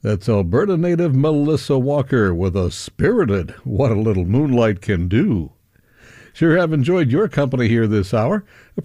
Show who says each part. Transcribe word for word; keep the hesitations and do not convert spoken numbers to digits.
Speaker 1: That's Alberta native Melissa Walker with a spirited What a Little Moonlight Can Do. Sure have enjoyed your company here this hour.